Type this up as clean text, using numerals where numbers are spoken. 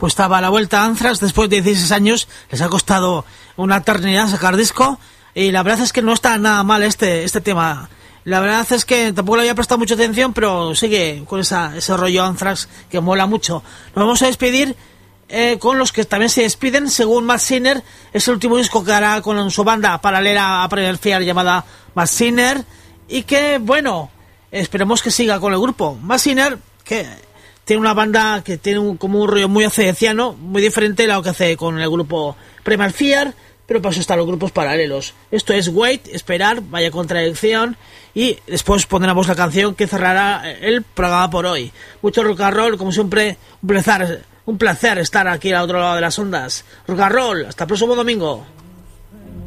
pues estaba a la vuelta a Anthrax después de 16 años. Les ha costado una eternidad sacar disco y la verdad es que no está nada mal este tema. La verdad es que tampoco le había prestado mucha atención, pero sigue con ese rollo Anthrax que mola mucho. Nos vamos a despedir con los que también se despiden. Según Matt Sinner, es el último disco que hará con su banda paralela a Primal Fear llamada Matt Sinner, y que, bueno, esperemos que siga con el grupo. Matt Sinner, que tiene una banda que tiene como un rollo muy acedeciano, muy diferente a lo que hace con el grupo Primal Fear, pero para eso están los grupos paralelos. Esto es Wait, esperar, vaya contradicción, y después pondremos la canción que cerrará el programa por hoy. Mucho rock and roll, como siempre, un placer estar aquí al otro lado de las ondas. Rock and roll, hasta el próximo domingo.